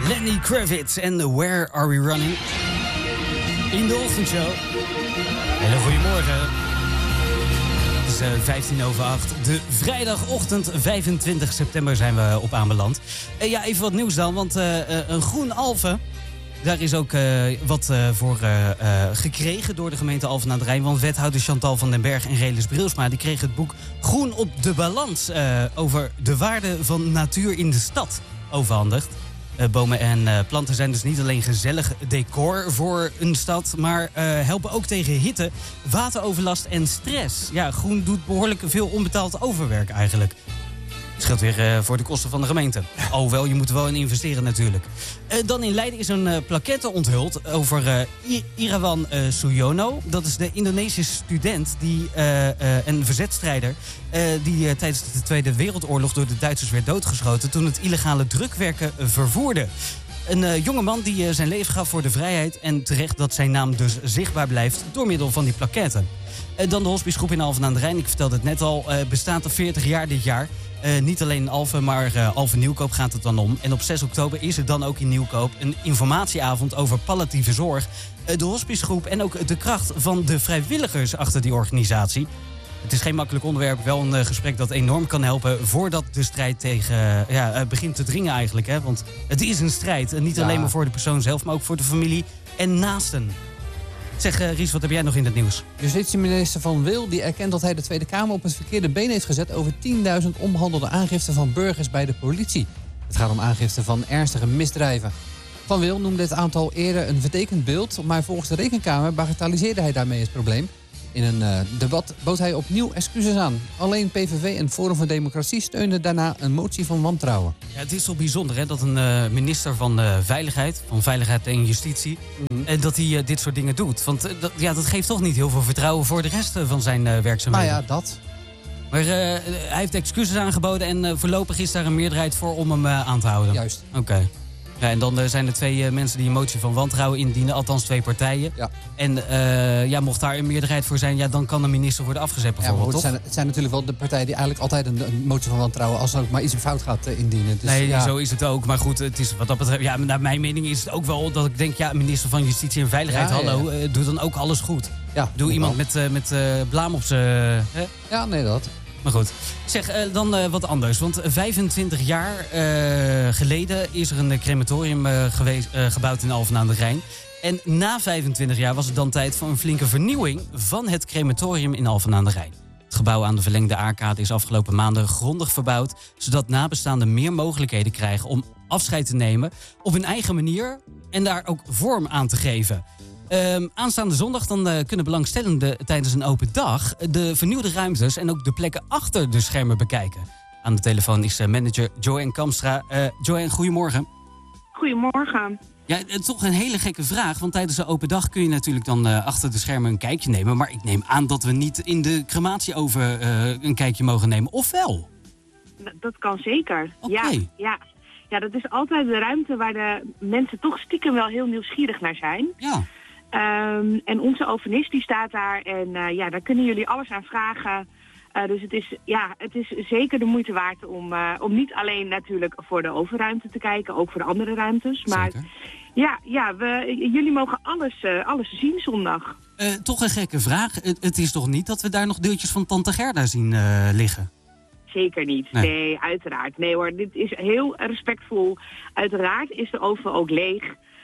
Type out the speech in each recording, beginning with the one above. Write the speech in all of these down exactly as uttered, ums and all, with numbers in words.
Lenny Kravitz en Where Are We Running? In de ochtendshow. Hele goedemorgen. Het is uh, vijftien over acht. De vrijdagochtend, vijfentwintig september, zijn we op aanbeland. Uh, ja, even wat nieuws dan, want uh, uh, een groen Alphen. Daar is ook uh, wat uh, voor uh, uh, gekregen door de gemeente Alphen aan de Rijn. Want wethouder Chantal van den Berg en Relis Brilsma die kregen het boek Groen op de Balans uh, over de waarde van natuur in de stad overhandigd. Uh, bomen en uh, planten zijn dus niet alleen gezellig decor voor een stad, maar uh, helpen ook tegen hitte, wateroverlast en stress. Ja, groen doet behoorlijk veel onbetaald overwerk eigenlijk. Scheelt weer uh, voor de kosten van de gemeente. Alhoewel, je moet er wel in investeren natuurlijk. Uh, dan in Leiden is een uh, plaquette onthuld over uh, I- Irawan uh, Suyono. Dat is de Indonesische student die, uh, uh, en verzetstrijder... Uh, die uh, tijdens de Tweede Wereldoorlog door de Duitsers werd doodgeschoten toen het illegale drugwerken uh, vervoerde. Een uh, jongeman die uh, zijn leven gaf voor de vrijheid en terecht dat zijn naam dus zichtbaar blijft door middel van die plaquette. Uh, dan de hospicegroep in Alphen aan de Rijn. Ik vertelde het net al, uh, bestaat er veertig jaar dit jaar. Uh, niet alleen in Alphen, maar uh, Alphen Nieuwkoop gaat het dan om. En op zes oktober is er dan ook in Nieuwkoop een informatieavond over palliatieve zorg. Uh, de hospicegroep en ook de kracht van de vrijwilligers achter die organisatie. Het is geen makkelijk onderwerp, wel een uh, gesprek dat enorm kan helpen voordat de strijd tegen uh, ja, uh, begint te dringen eigenlijk. Hè? Want het is een strijd, uh, niet ja. alleen maar voor de persoon zelf, maar ook voor de familie en naasten. Zeg, uh, Ries, wat heb jij nog in het nieuws? Justitieminister Van Wil die erkent dat hij de Tweede Kamer op het verkeerde been heeft gezet over tienduizend onbehandelde aangiften van burgers bij de politie. Het gaat om aangiften van ernstige misdrijven. Van Wil noemde het aantal eerder een vertekend beeld, maar volgens de Rekenkamer bagatelliseerde hij daarmee het probleem. In een uh, debat bood hij opnieuw excuses aan. Alleen P V V en Forum voor Democratie steunden daarna een motie van wantrouwen. Ja, het is toch bijzonder hè, dat een uh, minister van uh, Veiligheid, van Veiligheid en Justitie, mm. uh, dat hij uh, dit soort dingen doet. Want uh, dat, ja, dat geeft toch niet heel veel vertrouwen voor de rest uh, van zijn uh, werkzaamheden. Nou ja, dat. Maar uh, hij heeft excuses aangeboden en uh, voorlopig is daar een meerderheid voor om hem uh, aan te houden. Juist. Oké. Okay. Ja, en dan uh, zijn er twee uh, mensen die een motie van wantrouwen indienen, althans twee partijen. Ja. En uh, ja, mocht daar een meerderheid voor zijn, ja, dan kan een minister worden afgezet bijvoorbeeld, ja, toch? Het zijn, het zijn natuurlijk wel de partijen die eigenlijk altijd een, een motie van wantrouwen, als er ook maar iets in fout gaat uh, indienen. Dus, nee, ja. zo is het ook. Maar goed, het is, wat dat betreft, ja, naar mijn mening is het ook wel dat ik denk, ja, minister van Justitie en Veiligheid, ja, hallo, ja, ja. Uh, doe dan ook alles goed. Ja, doe iemand wel. met, uh, met uh, blaam op zijn... Uh, ja, nee, dat... Maar goed, zeg, uh, dan uh, wat anders. Want vijfentwintig jaar uh, geleden is er een crematorium uh, geweest, uh, gebouwd in Alphen aan de Rijn. En na vijfentwintig jaar was het dan tijd voor een flinke vernieuwing van het crematorium in Alphen aan de Rijn. Het gebouw aan de verlengde Aarkade is afgelopen maanden grondig verbouwd, zodat nabestaanden meer mogelijkheden krijgen om afscheid te nemen op hun eigen manier en daar ook vorm aan te geven. Um, aanstaande zondag dan uh, kunnen belangstellenden tijdens een open dag de vernieuwde ruimtes en ook de plekken achter de schermen bekijken. Aan de telefoon is uh, manager Joanne Kamstra. Uh, Joanne, goedemorgen. Goedemorgen. Ja, het is toch een hele gekke vraag, want tijdens een open dag kun je natuurlijk dan uh, achter de schermen een kijkje nemen. Maar ik neem aan dat we niet in de crematieoven uh, een kijkje mogen nemen, of wel? D- dat kan zeker. Okay. Ja, ja. ja, dat is altijd de ruimte waar de mensen toch stiekem wel heel nieuwsgierig naar zijn. Ja. Um, en onze ovenist die staat daar en uh, ja, daar kunnen jullie alles aan vragen. Uh, dus het is, ja, het is zeker de moeite waard om, uh, om niet alleen natuurlijk voor de ovenruimte te kijken, ook voor de andere ruimtes. Maar zeker. ja, ja we, jullie mogen alles, uh, alles zien zondag. Uh, toch een gekke vraag. Het, het is toch niet dat we daar nog deeltjes van Tante Gerda zien uh, liggen? Zeker niet. Nee. nee, uiteraard. Nee hoor, dit is heel respectvol. Uiteraard is de oven ook leeg.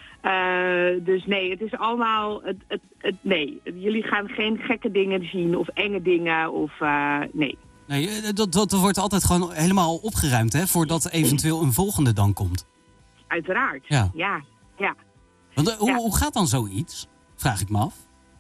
Uh, dus nee, het is allemaal... Het, het, het, nee, jullie gaan geen gekke dingen zien of enge dingen of... Uh, nee. Nee, dat, dat wordt altijd gewoon helemaal opgeruimd, hè? Voordat eventueel een volgende dan komt. Uiteraard, ja. ja. ja. Want, uh, hoe, ja. hoe gaat dan zoiets? Vraag ik me af.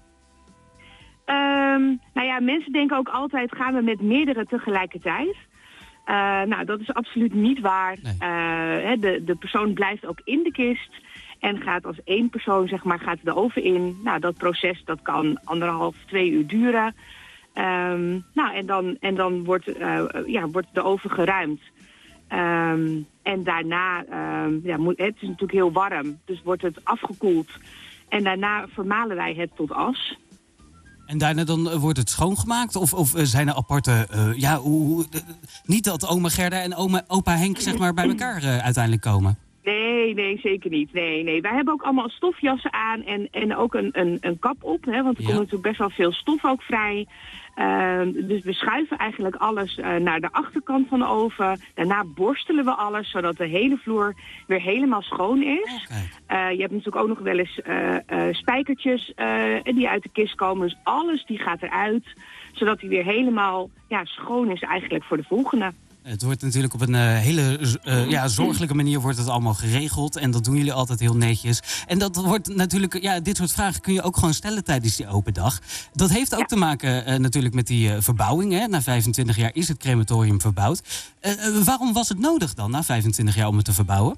Um, nou ja, mensen denken ook altijd, gaan we met meerdere tegelijkertijd? Uh, nou, dat is absoluut niet waar. Nee. Uh, de, de persoon blijft ook in de kist... En gaat als één persoon, zeg maar, gaat de oven in. Nou, dat proces, dat kan anderhalf, twee uur duren. Um, nou, en dan, en dan wordt, uh, ja, wordt de oven geruimd. Um, en daarna, um, ja, moet, het is natuurlijk heel warm, dus wordt het afgekoeld. En daarna vermalen wij het tot as. En daarna dan uh, wordt het schoongemaakt? Of, of uh, zijn er aparte... Uh, ja, hoe, uh, niet dat oma Gerda en oma, opa Henk zeg maar, bij elkaar uh, uiteindelijk komen? Nee, nee, zeker niet. Nee, nee. Wij hebben ook allemaal stofjassen aan en, en ook een, een, een kap op. Hè, want er Ja. komt natuurlijk best wel veel stof ook vrij. Uh, dus we schuiven eigenlijk alles uh, naar de achterkant van de oven. Daarna borstelen we alles, zodat de hele vloer weer helemaal schoon is. Okay. Uh, je hebt natuurlijk ook nog wel eens uh, uh, spijkertjes uh, die uit de kist komen. Dus alles die gaat eruit, zodat hij weer helemaal ja, schoon is eigenlijk voor de volgende. Het wordt natuurlijk op een uh, hele uh, ja, zorgelijke manier wordt het allemaal geregeld. En dat doen jullie altijd heel netjes. En dat wordt natuurlijk, ja, dit soort vragen kun je ook gewoon stellen tijdens die open dag. Dat heeft ook ja. te maken uh, natuurlijk met die uh, verbouwing. Hè. Na vijfentwintig jaar is het crematorium verbouwd. Uh, uh, waarom was het nodig dan, na vijfentwintig jaar, om het te verbouwen?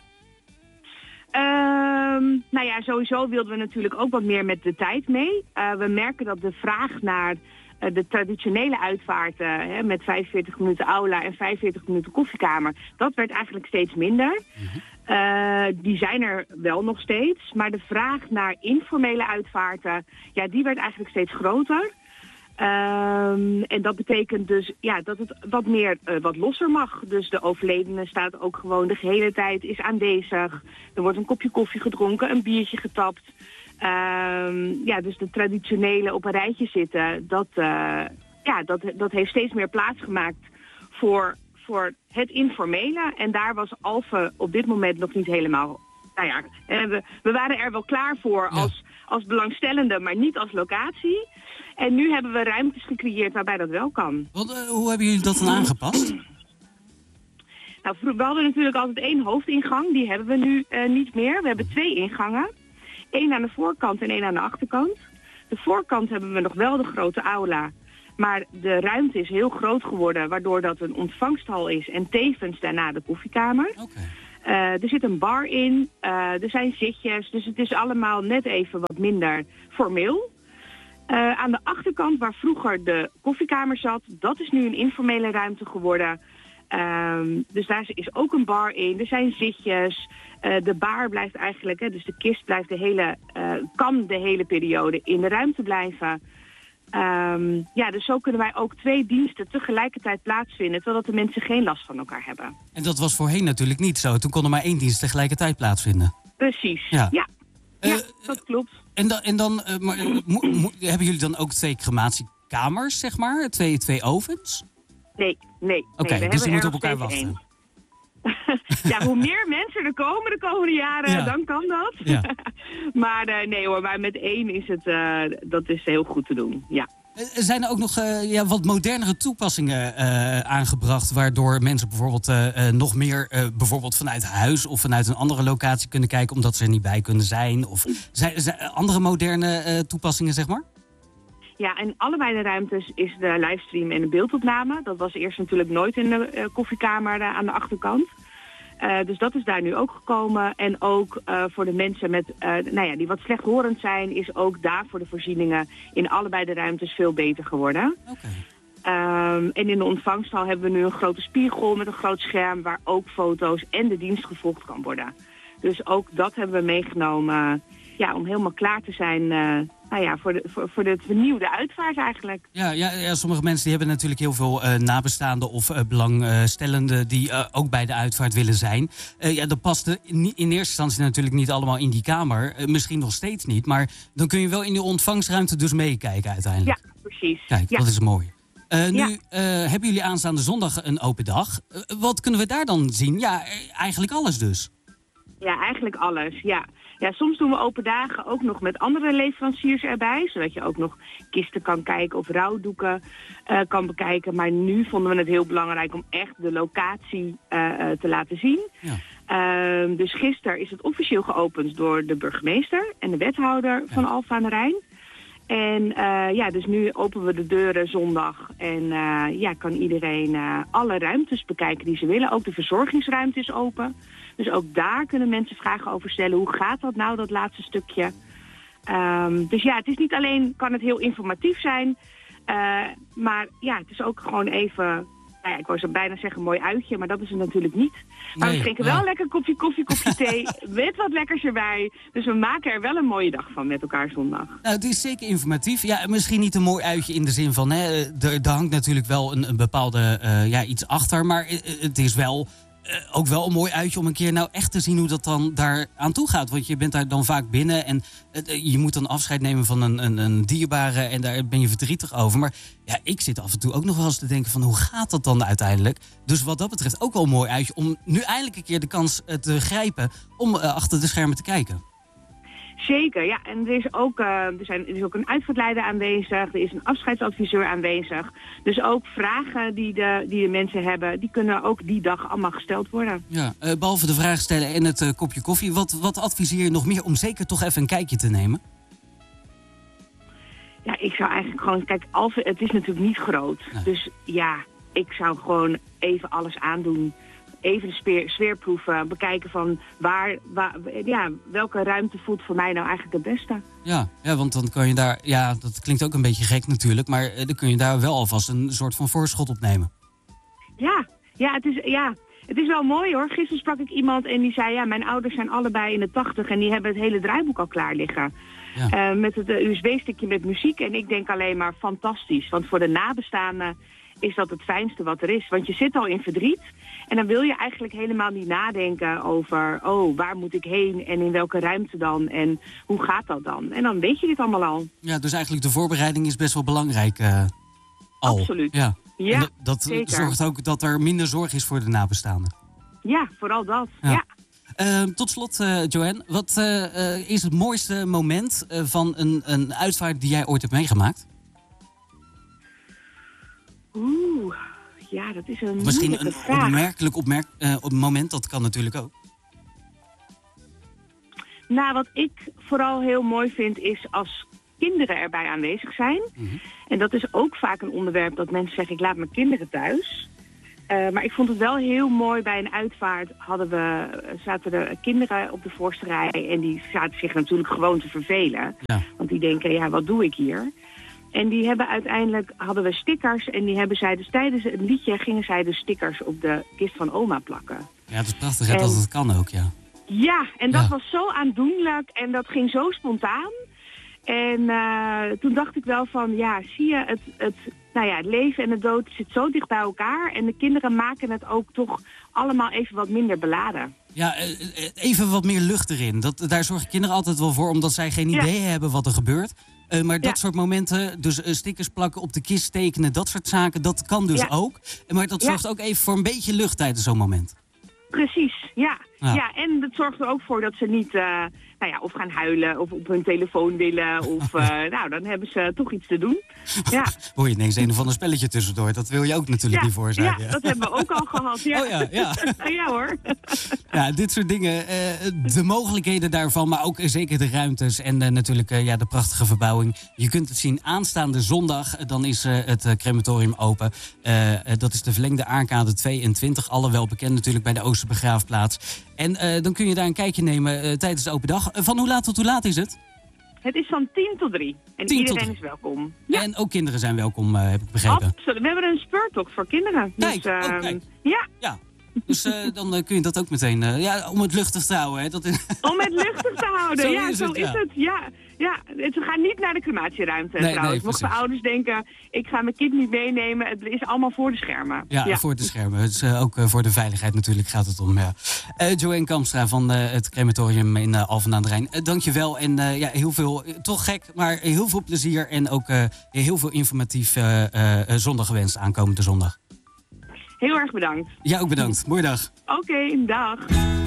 Um, nou ja, sowieso wilden we natuurlijk ook wat meer met de tijd mee. Uh, we merken dat de vraag naar uh, de traditionele uitvaarten, hè, met vijfenveertig minuten aula en vijfenveertig minuten koffiekamer, dat werd eigenlijk steeds minder. Mm-hmm. Uh, die zijn er wel nog steeds, maar de vraag naar informele uitvaarten, ja, die werd eigenlijk steeds groter. Um, en dat betekent dus ja, dat het wat meer uh, wat losser mag. Dus de overledene staat ook gewoon de hele tijd, is aanwezig. Er wordt een kopje koffie gedronken, een biertje getapt. Um, ja, dus de traditionele op een rijtje zitten, dat, uh, ja, dat, dat heeft steeds meer plaats gemaakt voor, voor het informele. En daar was Alphen op dit moment nog niet helemaal. Nou ja, we, we waren er wel klaar voor ja. als, als belangstellende, maar niet als locatie. En nu hebben we ruimtes gecreëerd waarbij dat wel kan. Wat, uh, hoe hebben jullie dat dan aangepast? Nou, we hadden natuurlijk altijd één hoofdingang. Die hebben we nu uh, niet meer. We hebben twee ingangen. Eén aan de voorkant en één aan de achterkant. De voorkant hebben we nog wel de grote aula. Maar de ruimte is heel groot geworden, waardoor dat een ontvangsthal is. En tevens daarna de koffiekamer. Okay. Uh, er zit een bar in. Uh, er zijn zitjes. Dus het is allemaal net even wat minder formeel. Uh, aan de achterkant, waar vroeger de koffiekamer zat, dat is nu een informele ruimte geworden. Um, dus daar is ook een bar in. Er zijn zitjes. Uh, de bar blijft eigenlijk, hè, dus de kist blijft de hele, uh, kan de hele periode in de ruimte blijven. Um, ja, dus zo kunnen wij ook twee diensten tegelijkertijd plaatsvinden, totdat de mensen geen last van elkaar hebben. En dat was voorheen natuurlijk niet zo. Toen kon er maar één dienst tegelijkertijd plaatsvinden. Precies, ja. ja. Ja, uh, dat klopt. En dan, en dan uh, maar, uh, mo- mo- hebben jullie dan ook twee crematiekamers, zeg maar? Twee, twee ovens? Nee, nee. Oké, okay, nee, dus die moeten op elkaar wachten. Ja, hoe meer mensen er komen de komende jaren, ja. dan kan dat. Ja. Maar uh, nee hoor, maar met één is het, uh, dat is heel goed te doen, ja. Zijn er ook nog uh, ja, wat modernere toepassingen uh, aangebracht, waardoor mensen bijvoorbeeld uh, uh, nog meer uh, bijvoorbeeld vanuit huis of vanuit een andere locatie kunnen kijken, omdat ze er niet bij kunnen zijn? Of zijn, zijn andere moderne uh, toepassingen, zeg maar? Ja, en allebei de ruimtes is de livestream en de beeldopname. Dat was eerst natuurlijk nooit in de uh, koffiekamer uh, aan de achterkant. Uh, dus dat is daar nu ook gekomen. En ook uh, voor de mensen met, uh, nou ja, die wat slechthorend zijn, is ook daar voor de voorzieningen in allebei de ruimtes veel beter geworden. Okay. Um, en in de ontvangsthal hebben we nu een grote spiegel met een groot scherm waar ook foto's en de dienst gevolgd kan worden. Dus ook dat hebben we meegenomen, ja, om helemaal klaar te zijn, uh, nou ja, voor de, voor, voor de vernieuwde uitvaart eigenlijk. Ja, ja, ja, sommige mensen die hebben natuurlijk heel veel uh, nabestaanden of uh, belangstellenden die uh, ook bij de uitvaart willen zijn. Uh, ja, dat past in, in eerste instantie natuurlijk niet allemaal in die kamer. Uh, misschien nog steeds niet, maar dan kun je wel in die ontvangstruimte dus meekijken uiteindelijk. Ja, precies. Kijk, ja. Dat is mooi. Uh, nu ja. uh, hebben jullie aanstaande zondag een open dag. Uh, wat kunnen we daar dan zien? Ja, eigenlijk alles dus. Ja, eigenlijk alles, ja. Ja, soms doen we open dagen ook nog met andere leveranciers erbij, zodat je ook nog kisten kan kijken of rouwdoeken uh, kan bekijken. Maar nu vonden we het heel belangrijk om echt de locatie uh, uh, te laten zien. Ja. Uh, dus gisteren is het officieel geopend door de burgemeester en de wethouder ja. van Alphen aan de Rijn. En uh, ja, dus nu openen we de deuren zondag en uh, ja, kan iedereen uh, alle ruimtes bekijken die ze willen. Ook de verzorgingsruimte is open. Dus ook daar kunnen mensen vragen over stellen. Hoe gaat dat nou, dat laatste stukje? Um, dus ja, het is niet alleen, kan het heel informatief zijn. Uh, maar ja, het is ook gewoon even, nou ja, ik wou zo bijna zeggen mooi uitje, maar dat is het natuurlijk niet. Maar nee, we drinken ja. wel lekker kopje koffie, kopje thee, met wat lekkers erbij. Dus we maken er wel een mooie dag van met elkaar zondag. Nou, het is zeker informatief. Ja, misschien niet een mooi uitje in de zin van, hè, er, er hangt natuurlijk wel een, een bepaalde, uh, ja, iets achter. Maar het is wel uh, ook wel een mooi uitje om een keer nou echt te zien hoe dat dan daar aan toe gaat. Want je bent daar dan vaak binnen en uh, je moet dan afscheid nemen van een, een, een dierbare en daar ben je verdrietig over. Maar ja, ik zit af en toe ook nog wel eens te denken van hoe gaat dat dan uiteindelijk? Dus wat dat betreft ook wel een mooi uitje om nu eindelijk een keer de kans uh, te grijpen om uh, achter de schermen te kijken. Zeker, ja. En er is ook, uh, er zijn, er is ook een uitvaartleider aanwezig, er is een afscheidsadviseur aanwezig. Dus ook vragen die de, die de mensen hebben, die kunnen ook die dag allemaal gesteld worden. Ja, uh, behalve de vragen stellen en het uh, kopje koffie, wat, wat adviseer je nog meer om zeker toch even een kijkje te nemen? Ja, ik zou eigenlijk gewoon, kijk, Alphen, het is natuurlijk niet groot. Nee. Dus ja, ik zou gewoon even alles aandoen. Even de sfeer, sfeer proeven, bekijken van waar, waar, ja, welke ruimte voelt voor mij nou eigenlijk het beste. Ja, ja, want dan kan je daar, ja, dat klinkt ook een beetje gek natuurlijk, maar dan kun je daar wel alvast een soort van voorschot op nemen. Ja, ja, het is, ja, het is wel mooi hoor. Gisteren sprak ik iemand en die zei, ja, mijn ouders zijn allebei in de tachtig en die hebben het hele draaiboek al klaar liggen. Ja. Uh, met het uh, U S B-stickje met muziek en ik denk alleen maar fantastisch, want voor de nabestaanden is dat het fijnste wat er is. Want je zit al in verdriet en dan wil je eigenlijk helemaal niet nadenken over, oh, waar moet ik heen en in welke ruimte dan en hoe gaat dat dan? En dan weet je dit allemaal al. Ja, dus eigenlijk de voorbereiding is best wel belangrijk uh, al. Absoluut. Ja, ja dat dat zeker. Zorgt ook dat er minder zorg is voor de nabestaanden. Ja, vooral dat. Ja. ja. Uh, tot slot, uh, Joanne, wat uh, uh, is het mooiste moment uh, van een, een uitvaart die jij ooit hebt meegemaakt? Oeh, ja, dat is een Misschien een vraag. opmerkelijk opmerk, uh, op moment, dat kan natuurlijk ook. Nou, wat ik vooral heel mooi vind is als kinderen erbij aanwezig zijn. Mm-hmm. En dat is ook vaak een onderwerp dat mensen zeggen, ik laat mijn kinderen thuis. Uh, maar ik vond het wel heel mooi, bij een uitvaart hadden we, zaten er kinderen op de voorste rij en die zaten zich natuurlijk gewoon te vervelen. Ja. Want die denken, ja, wat doe ik hier? En die hebben uiteindelijk, hadden we stickers en die hebben zij dus tijdens het liedje gingen zij de stickers op de kist van oma plakken. Ja, het is prachtig hè, en, dat het kan ook, ja. Ja, en dat ja. was zo aandoenlijk en dat ging zo spontaan. En uh, toen dacht ik wel van, ja, zie je, het, het, nou ja, het leven en de dood zit zo dicht bij elkaar. En de kinderen maken het ook toch allemaal even wat minder beladen. Ja, even wat meer lucht erin. Dat, daar zorgen kinderen altijd wel voor, omdat zij geen idee ja. hebben wat er gebeurt. Uh, maar dat ja. soort momenten, dus uh, stickers plakken op de kist, tekenen, dat soort zaken, dat kan dus ja. ook. Maar dat zorgt ja. ook even voor een beetje lucht tijdens zo'n moment. Precies, ja. ja. Ja, en dat zorgt er ook voor dat ze niet, uh, nou ja, of gaan huilen of op hun telefoon willen. Of, uh, nou, dan hebben ze toch iets te doen. Ja. Hoor je ineens een of ander spelletje tussendoor. Dat wil je ook natuurlijk ja, niet voor zijn. Ja, ja, dat hebben we ook al gehad. Ja. Oh ja, ja. ja hoor. Ja, dit soort dingen. Uh, de mogelijkheden daarvan, maar ook zeker de ruimtes. En uh, natuurlijk uh, ja, de prachtige verbouwing. Je kunt het zien aanstaande zondag. Dan is uh, het uh, crematorium open. Uh, uh, dat is de verlengde Aarkade tweeëntwintig. Alle wel bekend natuurlijk bij de Oosterbegraafplaats. En uh, dan kun je daar een kijkje nemen uh, tijdens de open dag. Uh, van hoe laat tot hoe laat is het? Het is van tien tot drie. En tien iedereen tot... is welkom. Ja. En ook kinderen zijn welkom, uh, heb ik begrepen. Absoluut. We hebben een speurtocht voor kinderen. Kijk, dus, uh, oh, kijk. Ja. ja. Dus uh, dan uh, kun je dat ook meteen... Uh, ja, om het luchtig te houden. Hè? Dat is... Om het luchtig te houden. zo ja, is zo het, is ja. het. Ja. Ja, ze gaan niet naar de crematieruimte nee, trouwens. Nee, Mochten ouders denken, ik ga mijn kind niet meenemen. Het is allemaal voor de schermen. Ja, ja. voor de schermen. Het is, uh, ook uh, voor de veiligheid natuurlijk gaat het om. Ja. Uh, Joanne Kamstra van uh, het crematorium in uh, Alphen aan de Rijn. Uh, Dank je wel. En uh, ja, heel veel, uh, toch gek, maar heel veel plezier. En ook uh, heel veel informatief uh, uh, zondag gewenst aankomende zondag. Heel erg bedankt. Ja, ook bedankt. Mooie dag. Oké, okay, dag.